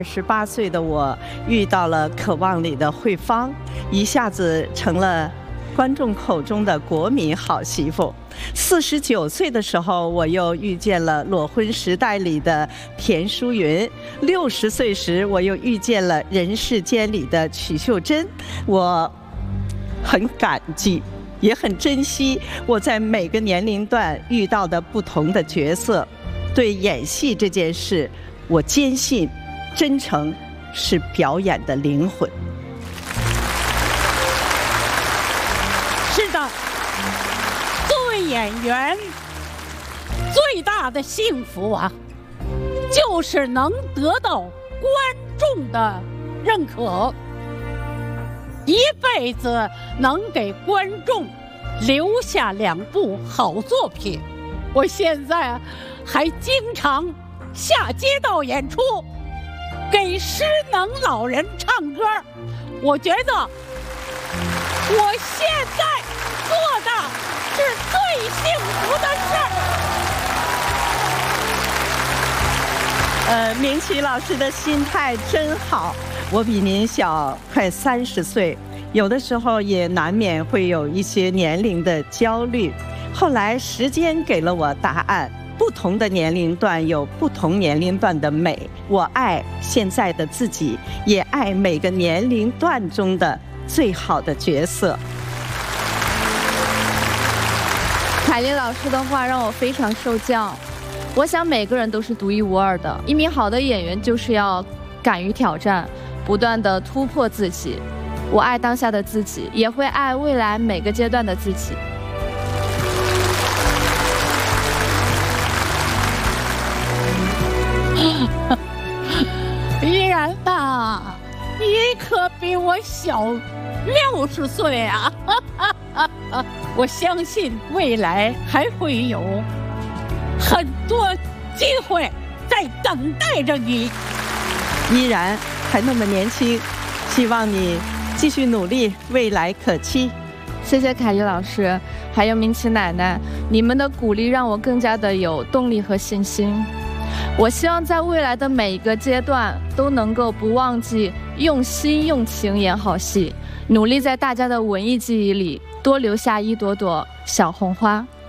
18岁的我遇到了《渴望》里的慧芳，一下子成了观众口中的国民好媳妇。49岁的时候，我又遇见了《裸婚时代》里的田淑云。60岁时，我又遇见了《人世间》里的曲秀珍。我很感激，也很珍惜我在每个年龄段遇到的不同的角色。对演戏这件事，我坚信真诚是表演的灵魂。 是的，作为演员，最大的幸福啊，就是能得到观众的认可，一辈子能给观众留下2部好作品。我现在还经常下街道演出，给失能老人唱歌。我觉得我现在做的是最幸福的事。 明启老师的心态真好。我比您小快30岁，有的时候也难免会有一些年龄的焦虑。后来时间给了我答案，不同的年龄段有不同年龄段的美。我爱现在的自己，也爱每个年龄段中的最好的角色。 凯丽老师的话让我非常受教。我想每个人都是独一无二的，一名好的演员就是要敢于挑战，不断的突破自己。我爱当下的自己，也会爱未来每个阶段的自己。 依然呐，你可比我小60岁啊！我相信未来还会有很多机会在等待着你。 依然还那么年轻，希望你继续努力，未来可期。 谢谢凯丽老师，还有明启奶奶，你们的鼓励让我更加的有动力和信心。我希望在未来的每一个阶段都能够不忘记用心用情演好戏，努力在大家的文艺记忆里多留下一朵朵小红花。